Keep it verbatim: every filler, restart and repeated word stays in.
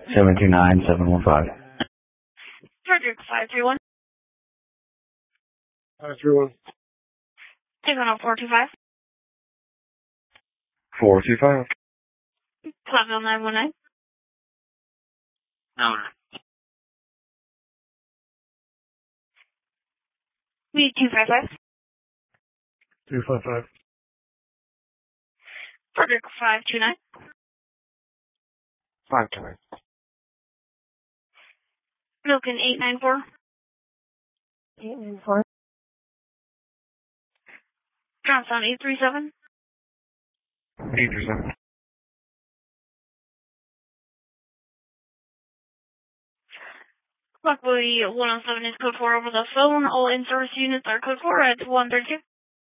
seven two nine, seven one five. Frederick five three one. five three one. Take on four two five. four two five. Platteville nine one nine. No. B two five five. two five five. Frederick five two nine. five two nine. Milken eight nine four. eight nine four. Johnstown eight three seven. eight three seven. Buckley one oh seven is code four over the phone. All in-service units are code four at one thirty-two.